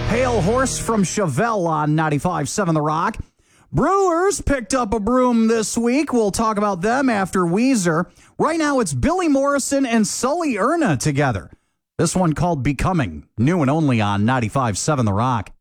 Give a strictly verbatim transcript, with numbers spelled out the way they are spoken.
Pale Horse from Chevelle on ninety-five point seven The Rock. Brewers picked up a broom this week. We'll talk about them after Weezer. Right now, it's Billy Morrison and Sully Erna together. This one called Becoming, new and only on ninety-five point seven The Rock.